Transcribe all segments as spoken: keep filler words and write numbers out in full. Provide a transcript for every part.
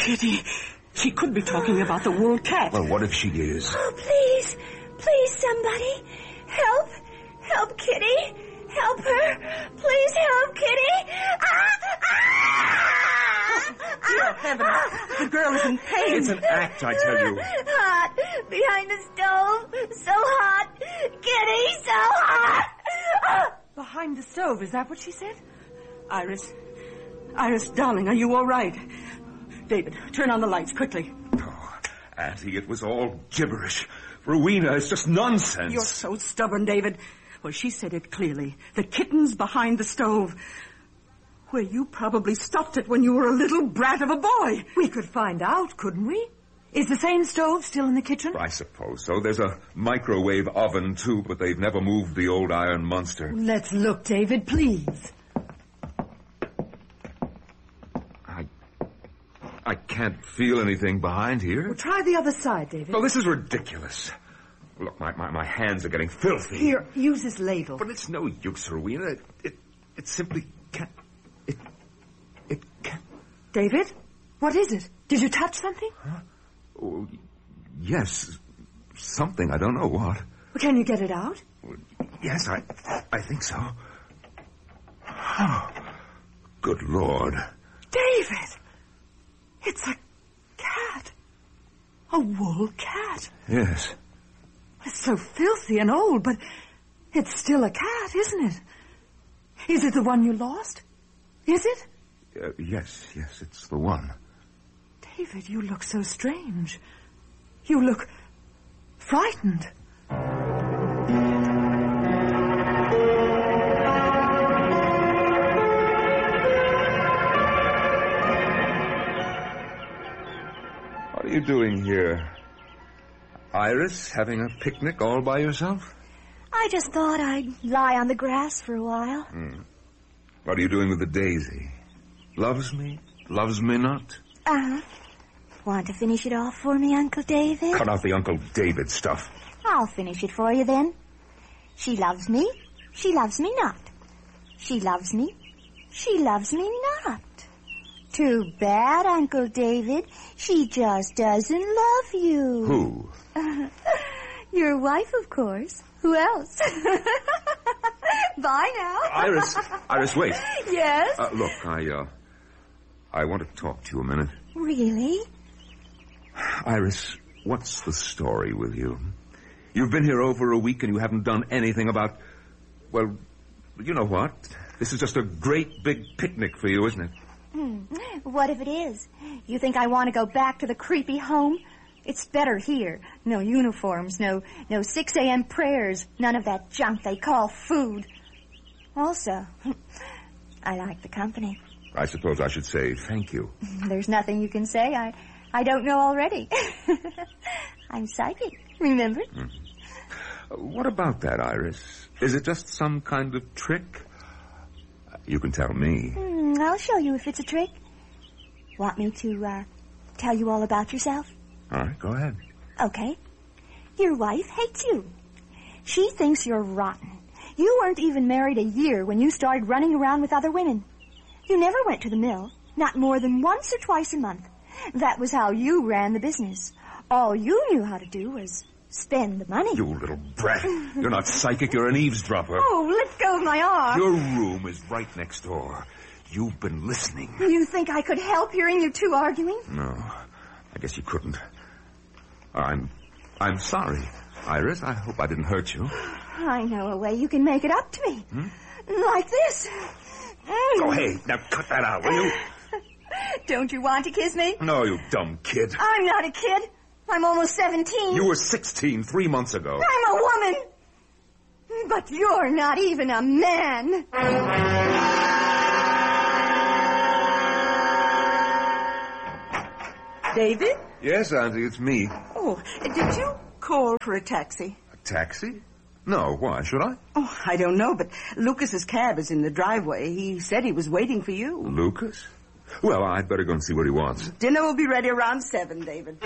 Kitty, she could be talking about the wool cat. Well, what if she is? Oh, please, please, somebody. Help, help Kitty. Help her. Please help Kitty. Ah! Ah! Dear heaven, the girl is in pain. It's an act, I tell you. Hot, behind the stove. So hot. Kitty, so hot. Behind the stove, is that what she said? Iris, Iris, darling, are you all right? David, turn on the lights, quickly. Oh, Auntie, it was all gibberish. Rowena, it's just nonsense. You're so stubborn, David. Well, she said it clearly. The kitten's behind the stove. Well, you probably stopped it when you were a little brat of a boy. We could find out, couldn't we? Is the same stove still in the kitchen? I suppose so. There's a microwave oven, too, but they've never moved the old iron monster. Let's look, David, please. I... I can't feel anything behind here. Well, try the other side, David. Oh, this is ridiculous. Look, my, my, my hands are getting filthy. Here, use this ladle. But it's no use, Rowena. It, it, it simply can't... It... It can't... David, what is it? Did you touch something? Huh? Oh, yes, something. I don't know what. Well, can you get it out? Yes, I I think so. Oh, good Lord. David! It's a cat. A wool cat. Yes. It's so filthy and old, but it's still a cat, isn't it? Is it the one you lost? Is it? Uh, yes, yes, it's the one. David, you look so strange. You look frightened. What are you doing here? Iris, having a picnic all by yourself? I just thought I'd lie on the grass for a while. Hmm. What are you doing with the daisy? Loves me? Loves me not? Uh-huh. Want to finish it off for me, Uncle David? Cut out the Uncle David stuff. I'll finish it for you then. She loves me. She loves me not. She loves me. She loves me not. Too bad, Uncle David. She just doesn't love you. Who? Uh, your wife, of course. Who else? Bye now. Iris, Iris, wait. Yes? Uh, look, I, uh, I want to talk to you a minute. Really? Iris, what's the story with you? You've been here over a week and you haven't done anything about... Well, you know what? This is just a great big picnic for you, isn't it? Hmm. What if it is? You think I want to go back to the creepy home? It's better here. No uniforms, no no six a.m. prayers, none of that junk they call food. Also, I like the company. I suppose I should say thank you. There's nothing you can say I, I don't know already. I'm psychic, remember? Mm. Uh, what about that, Iris? Is it just some kind of trick? Uh, you can tell me. Mm, I'll show you if it's a trick. Want me to uh, tell you all about yourself? All right, go ahead. Okay. Your wife hates you. She thinks you're rotten. You weren't even married a year when you started running around with other women. You never went to the mill, not more than once or twice a month. That was how you ran the business. All you knew how to do was spend the money. You little brat. You're not psychic, you're an eavesdropper. Oh, let go of my arm. Your room is right next door. You've been listening. You think I could help hearing you two arguing? No, I guess you couldn't. I'm... I'm sorry, Iris. I hope I didn't hurt you. I know a way you can make it up to me. Hmm? Like this. Mm. Go ahead. Now cut that out, will you? Don't you want to kiss me? No, you dumb kid. I'm not a kid. I'm almost seventeen. You were sixteen three months ago. I'm a woman. But you're not even a man. David? Yes, Auntie, it's me. Oh, did you call for a taxi? A taxi? No, why? Should I? Oh, I don't know, but Lucas's cab is in the driveway. He said he was waiting for you. Lucas? Well, I'd better go and see what he wants. Dinner will be ready around seven, David.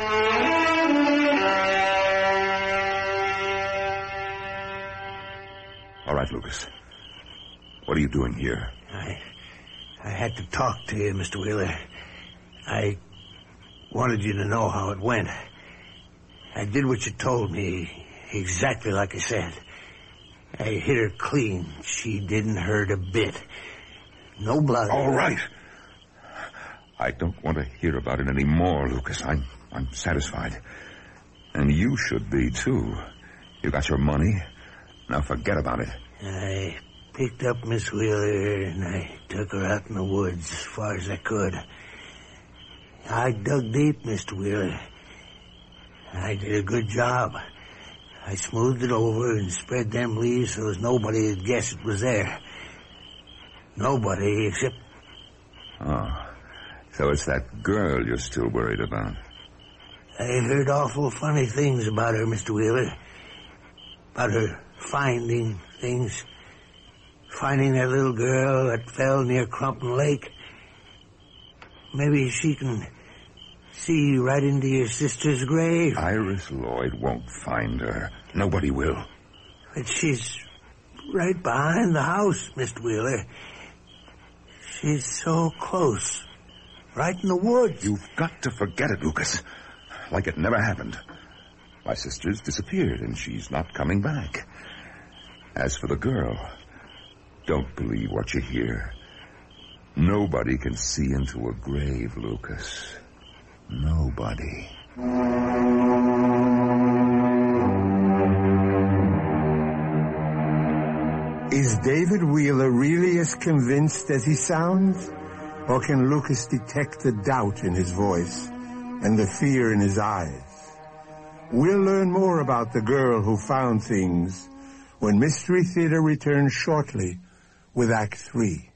All right, Lucas. What are you doing here? I... I had to talk to you, Mister Wheeler. I... wanted you to know how it went. I did what you told me, exactly like I said. I hit her clean. She didn't hurt a bit. No blood. All right. I don't want to hear about it anymore, Lucas. I'm, I'm satisfied. And you should be, too. You got your money. Now forget about it. I picked up Miss Wheeler and I took her out in the woods as far as I could. I dug deep, Mister Wheeler. I did a good job. I smoothed it over and spread them leaves so as nobody would guess it was there. Nobody except... Oh, so it's that girl you're still worried about. I heard awful funny things about her, Mister Wheeler. About her finding things. Finding that little girl that fell near Crumpton Lake. Maybe she can see right into your sister's grave. Iris Lloyd won't find her. Nobody will. But she's right behind the house, Mister Wheeler. She's so close. Right in the woods. You've got to forget it, Lucas. Like it never happened. My sister's disappeared, and she's not coming back. As for the girl, don't believe what you hear. Nobody can see into a grave, Lucas. Nobody. Is David Wheeler really as convinced as he sounds? Or can Lucas detect the doubt in his voice and the fear in his eyes? We'll learn more about the girl who found things when Mystery Theater returns shortly with Act Three.